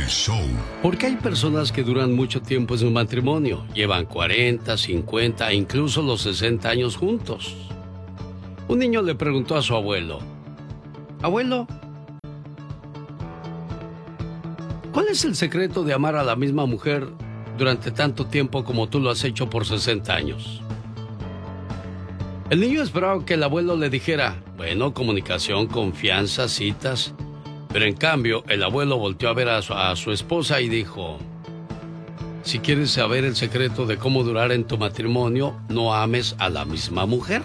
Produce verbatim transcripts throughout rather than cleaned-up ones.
El show. Porque hay personas que duran mucho tiempo en su matrimonio. Llevan cuarenta, cincuenta e incluso los sesenta años juntos. Un niño le preguntó a su abuelo: Abuelo, ¿cuál es el secreto de amar a la misma mujer durante tanto tiempo como tú lo has hecho por sesenta años? El niño esperaba que el abuelo le dijera: bueno, comunicación, confianza, citas. Pero en cambio, el abuelo volteó a ver a su, a su esposa y dijo: si quieres saber el secreto de cómo durar en tu matrimonio, no ames a la misma mujer.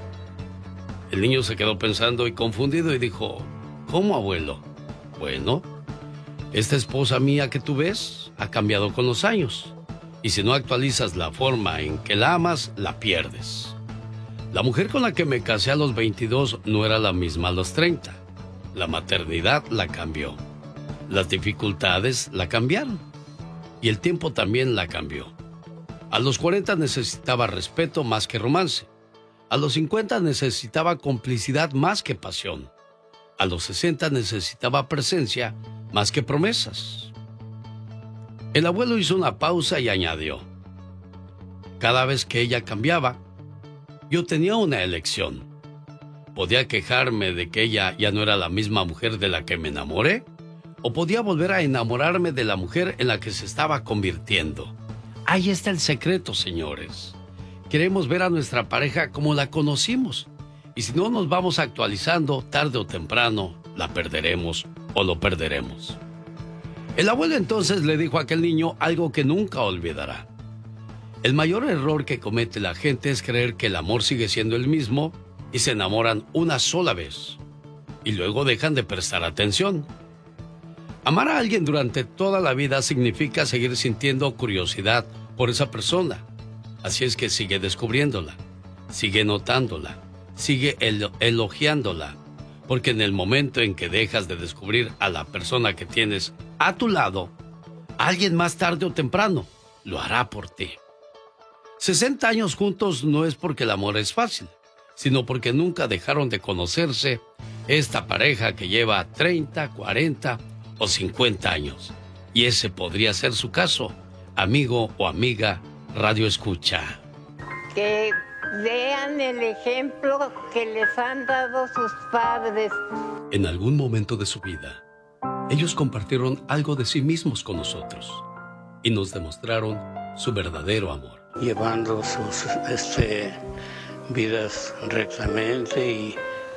El niño se quedó pensando y confundido y dijo: ¿cómo, abuelo? Bueno, esta esposa mía que tú ves ha cambiado con los años. Y si no actualizas la forma en que la amas, la pierdes. La mujer con la que me casé a los veintidós no era la misma a los treinta. La maternidad la cambió. Las dificultades la cambiaron. Y el tiempo también la cambió. A los cuarenta necesitaba respeto más que romance. A los cincuenta necesitaba complicidad más que pasión. A los sesenta necesitaba presencia más que promesas. El abuelo hizo una pausa y añadió: cada vez que ella cambiaba, yo tenía una elección. ¿Podía quejarme de que ella ya no era la misma mujer de la que me enamoré? ¿O podía volver a enamorarme de la mujer en la que se estaba convirtiendo? Ahí está el secreto, señores. Queremos ver a nuestra pareja como la conocimos. Y si no nos vamos actualizando, tarde o temprano, la perderemos o lo perderemos. El abuelo entonces le dijo a aquel niño algo que nunca olvidará. El mayor error que comete la gente es creer que el amor sigue siendo el mismo y se enamoran una sola vez y luego dejan de prestar atención. Amar a alguien durante toda la vida significa seguir sintiendo curiosidad por esa persona. Así es que sigue descubriéndola, sigue notándola, sigue elo- elogiándola, porque en el momento en que dejas de descubrir a la persona que tienes a tu lado, alguien más tarde o temprano lo hará por ti. sesenta años juntos no es porque el amor es fácil, sino porque nunca dejaron de conocerse esta pareja que lleva treinta, cuarenta o cincuenta años. Y ese podría ser su caso, amigo o amiga Radio Escucha. Que vean el ejemplo que les han dado sus padres. En algún momento de su vida, ellos compartieron algo de sí mismos con nosotros y nos demostraron su verdadero amor. Llevando sus este, vidas rectamente y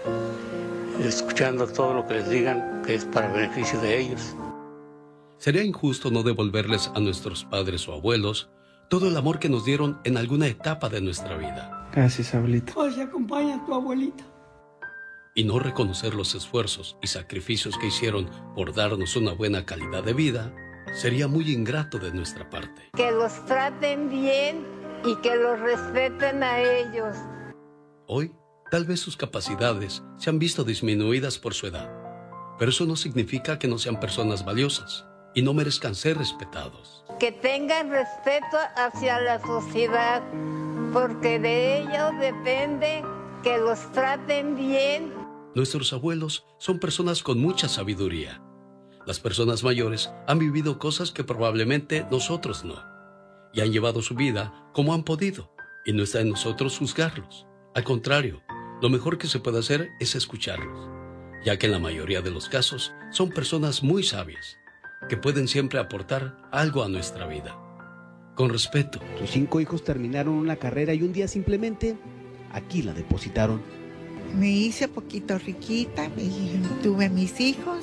escuchando todo lo que les digan que es para beneficio de ellos. Sería injusto no devolverles a nuestros padres o abuelos todo el amor que nos dieron en alguna etapa de nuestra vida. Gracias, abuelita. Pues acompaña a tu abuelita. Y no reconocer los esfuerzos y sacrificios que hicieron por darnos una buena calidad de vida sería muy ingrato de nuestra parte. Que los traten bien y que los respeten a ellos. Hoy, tal vez sus capacidades se han visto disminuidas por su edad, pero eso no significa que no sean personas valiosas y no merezcan ser respetados. Que tengan respeto hacia la sociedad, porque de ellos depende que los traten bien. Nuestros abuelos son personas con mucha sabiduría. Las personas mayores han vivido cosas que probablemente nosotros no, y han llevado su vida como han podido, y no está en nosotros juzgarlos. Al contrario, lo mejor que se puede hacer es escucharlos, ya que en la mayoría de los casos son personas muy sabias, que pueden siempre aportar algo a nuestra vida. Con respeto. Sus cinco hijos terminaron una carrera y un día simplemente aquí la depositaron. Me hice poquito riquita y tuve mis hijos,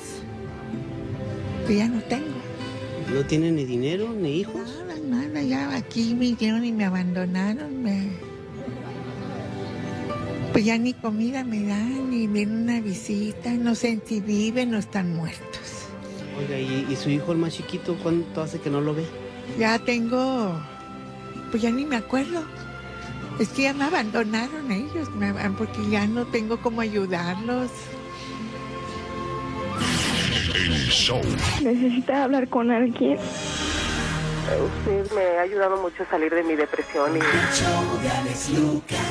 que ya no tengo. ¿No tiene ni dinero ni hijos? Nada, nada, ya aquí vinieron y me abandonaron. Me... Pues ya ni comida me dan, ni viene una visita, no sé si viven o están muertos. Oiga, ¿y, y su hijo el más chiquito cuánto hace que no lo ve? Ya tengo, pues ya ni me acuerdo. Es que ya me abandonaron ellos, me, porque ya no tengo cómo ayudarlos. El show. ¿Necesita hablar con alguien? Usted me ha ayudado mucho a salir de mi depresión. Y... El show de Alex Lucas.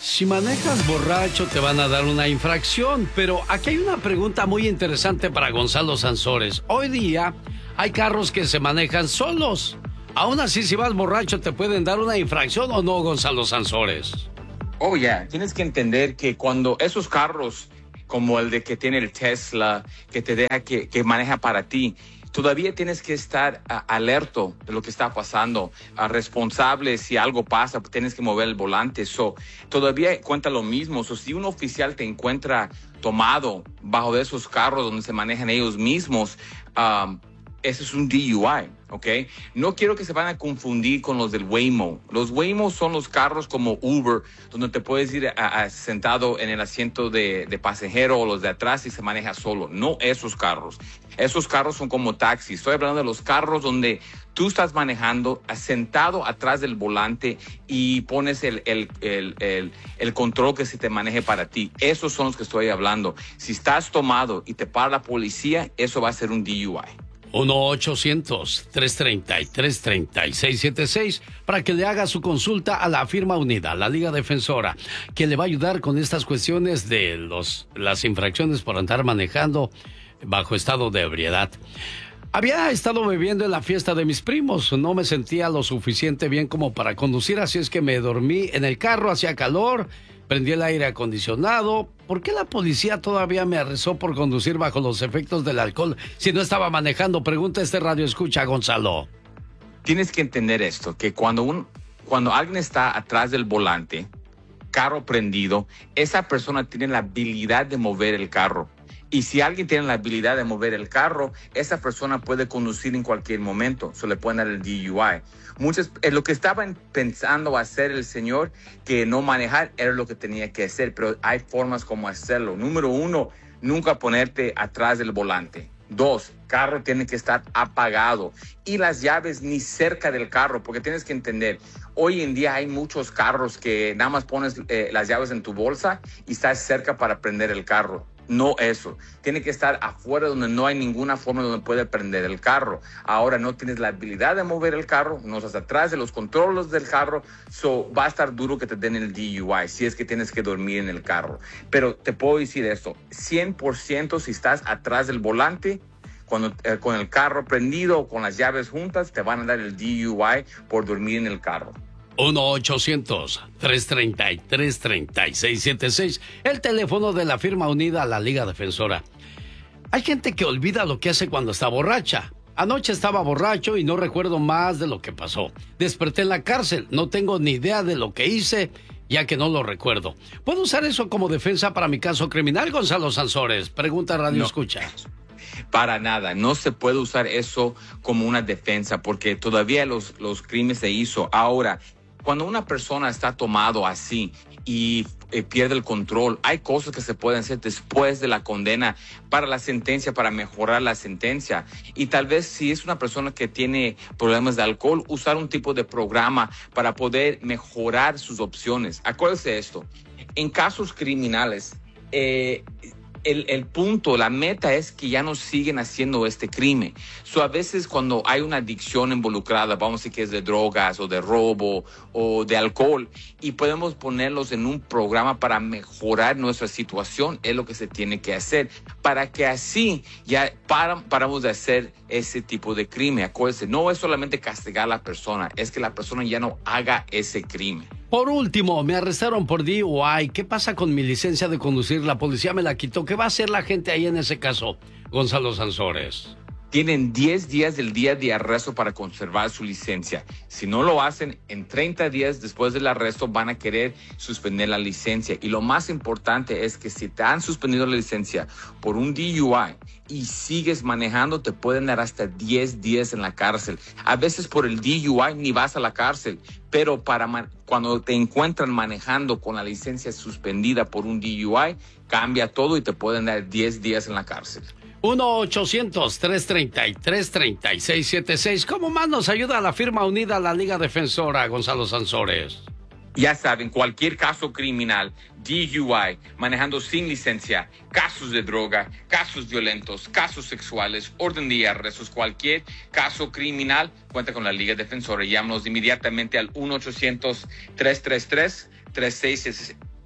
Si manejas borracho te van a dar una infracción, pero aquí hay una pregunta muy interesante para Gonzalo Sansores. Hoy día hay carros que se manejan solos. Aún así, si vas borracho, ¿te pueden dar una infracción o no, Gonzalo Sansores? Oh, ya, yeah. Tienes que entender que cuando esos carros, como el de que tiene el Tesla, que te deja que, que maneja para ti, todavía tienes que estar uh, alerto de lo que está pasando, uh, responsable si algo pasa, tienes que mover el volante. So, todavía cuenta lo mismo. So, si un oficial te encuentra tomado bajo de esos carros donde se manejan ellos mismos, um, ese es un D U I, ¿ok? No quiero que se van a confundir con los del Waymo. Los Waymo son los carros como Uber, donde te puedes ir a, a, sentado en el asiento de, de pasajero o los de atrás y se maneja solo. No esos carros. Esos carros son como taxis. Estoy hablando de los carros donde tú estás manejando sentado atrás del volante y pones el, el, el, el, el control que se te maneje para ti. Esos son los que estoy hablando. Si estás tomado y te para la policía, eso va a ser un D U I. uno ochocientos, tres treinta y tres, treinta y seis setenta y seis para que le haga su consulta a la firma unida, la Liga Defensora, que le va a ayudar con estas cuestiones de los, las infracciones por andar manejando bajo estado de ebriedad. Había estado bebiendo en la fiesta de mis primos, no me sentía lo suficiente bien como para conducir, así es que me dormí en el carro, hacía calor, prendí el aire acondicionado. ¿Por qué la policía todavía me arrestó por conducir bajo los efectos del alcohol si no estaba manejando? Pregunta este radio escucha, Gonzalo. Tienes que entender esto, que cuando, un, cuando alguien está atrás del volante, carro prendido, esa persona tiene la habilidad de mover el carro. Y si alguien tiene la habilidad de mover el carro, esa persona puede conducir en cualquier momento. Se le pueden dar el D U I. Muchas, eh, lo que estaban pensando hacer el señor, que no manejar, era lo que tenía que hacer. Pero hay formas como hacerlo. Número uno, nunca ponerte atrás del volante. Dos, carro tiene que estar apagado. Y las llaves ni cerca del carro, porque tienes que entender, hoy en día hay muchos carros que nada más pones eh, las llaves en tu bolsa y estás cerca para prender el carro. No eso. Tiene que estar afuera donde no hay ninguna forma donde puede prender el carro. Ahora no tienes la habilidad de mover el carro, no estás atrás de los controles del carro, so va a estar duro que te den el D U I si es que tienes que dormir en el carro. Pero te puedo decir esto, cien por ciento si estás atrás del volante, cuando, eh, con el carro prendido o con las llaves juntas, te van a dar el D U I por dormir en el carro. uno ochocientos, tres treinta y tres, treinta y seis setenta y seis, el teléfono de la firma unida a la Liga Defensora. Hay gente que olvida lo que hace cuando está borracha. Anoche estaba borracho y no recuerdo más de lo que pasó. Desperté en la cárcel, no tengo ni idea de lo que hice, ya que no lo recuerdo. ¿Puedo usar eso como defensa para mi caso criminal, Gonzalo Sansores? Pregunta Radio no. Escucha. Para nada, no se puede usar eso como una defensa porque todavía los, los crímenes se hizo. Ahora, cuando una persona está tomado así y eh, pierde el control, hay cosas que se pueden hacer después de la condena para la sentencia, para mejorar la sentencia. Y tal vez si es una persona que tiene problemas de alcohol, usar un tipo de programa para poder mejorar sus opciones. Acuérdese esto, en casos criminales, eh, El, el punto, la meta es que ya no siguen haciendo este crimen. So, a veces cuando hay una adicción involucrada, vamos a decir que es de drogas o de robo o de alcohol, y podemos ponerlos en un programa para mejorar nuestra situación, es lo que se tiene que hacer, para que así ya para, paramos de hacer ese tipo de crimen. Acuérdense, no es solamente castigar a la persona, es que la persona ya no haga ese crimen. Por último, me arrestaron por D U I. ¿Qué pasa con mi licencia de conducir? La policía me la quitó. ¿Qué va a hacer la gente ahí en ese caso, Gonzalo Sansores? Tienen diez días del día de arresto para conservar su licencia. Si no lo hacen, en treinta días después del arresto van a querer suspender la licencia. Y lo más importante es que si te han suspendido la licencia por un D U I y sigues manejando, te pueden dar hasta diez días en la cárcel. A veces por el D U I ni vas a la cárcel, pero para man- cuando te encuentran manejando con la licencia suspendida por un D U I, cambia todo y te pueden dar diez días en la cárcel. uno ochocientos, tres treinta y tres, treinta y seis setenta y seis. ¿Cómo más nos ayuda la firma unida a la Liga Defensora, Gonzalo Sansores? Ya saben, cualquier caso criminal, D U I, manejando sin licencia, casos de droga, casos violentos, casos sexuales, orden de arrestos, cualquier caso criminal, cuenta con la Liga Defensora. Llámanos inmediatamente al uno ochocientos, tres tres tres, tres seis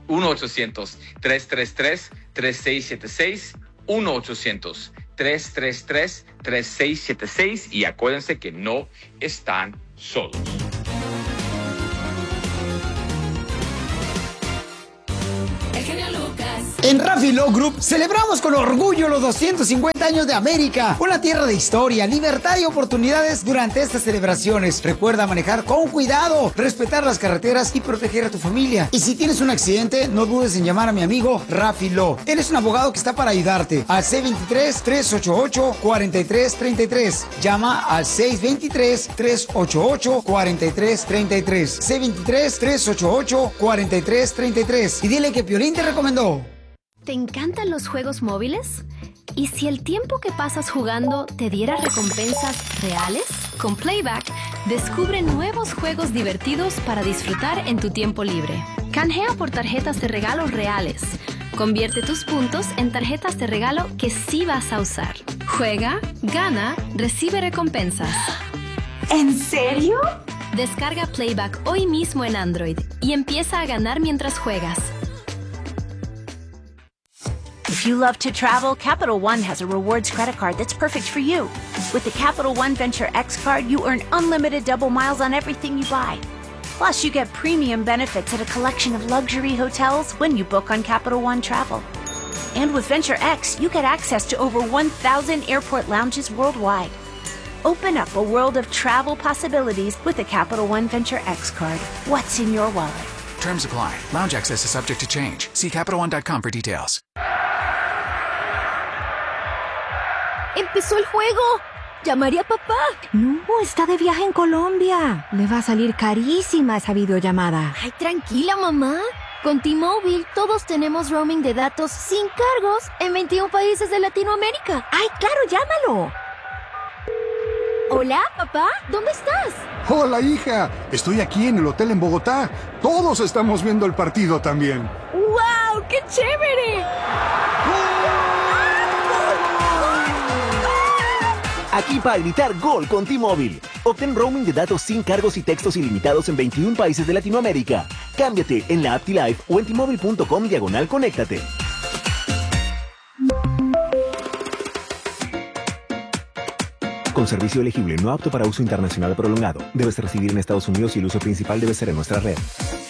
uno ochocientos, tres tres tres, tres seis siete seis, uno ochocientos, tres tres tres, tres seis siete seis y acuérdense que no están solos. En Rafi Law Group celebramos con orgullo los doscientos cincuenta años de América, una tierra de historia, libertad y oportunidades durante estas celebraciones. Recuerda manejar con cuidado, respetar las carreteras y proteger a tu familia. Y si tienes un accidente, no dudes en llamar a mi amigo Rafi Law. Él es un abogado que está para ayudarte. Al seis dos tres, tres ocho ocho, cuatro tres tres tres. Llama al seis dos tres, tres ocho ocho, cuatro tres tres tres. seis dos tres, tres ocho ocho, cuatro tres tres tres. Y dile que Piolín te recomendó. ¿Te encantan los juegos móviles? ¿Y si el tiempo que pasas jugando te diera recompensas reales? Con Playback, descubre nuevos juegos divertidos para disfrutar en tu tiempo libre. Canjea por tarjetas de regalo reales. Convierte tus puntos en tarjetas de regalo que sí vas a usar. Juega, gana, recibe recompensas. ¿En serio? Descarga Playback hoy mismo en Android y empieza a ganar mientras juegas. If you love to travel, Capital One has a rewards credit card that's perfect for you. With the Capital One Venture X card, you earn unlimited double miles on everything you buy. Plus, you get premium benefits at a collection of luxury hotels when you book on Capital One Travel. And with Venture X, you get access to over one thousand airport lounges worldwide. Open up a world of travel possibilities with the Capital One Venture X card. What's in your wallet? Terms apply. Lounge access is subject to change. See Capital One dot com for details. ¡Empezó el juego! ¡Llamaré a papá! No, está de viaje en Colombia. Le va a salir carísima esa videollamada. Ay, tranquila, mamá. Con T-Mobile todos tenemos roaming de datos sin cargos en veintiún países de Latinoamérica. ¡Ay, claro, llámalo! Hola, papá. ¿Dónde estás? Hola, hija. Estoy aquí en el hotel en Bogotá. Todos estamos viendo el partido también. ¡Wow! ¡Qué chévere! Aquí para gritar gol con T-Mobile. Obtén roaming de datos sin cargos y textos ilimitados en veintiún países de Latinoamérica. Cámbiate en la app T-Life o en T-Mobile punto com diagonal conéctate. Con servicio elegible no apto para uso internacional prolongado. Debes residir en Estados Unidos y el uso principal debe ser en nuestra red.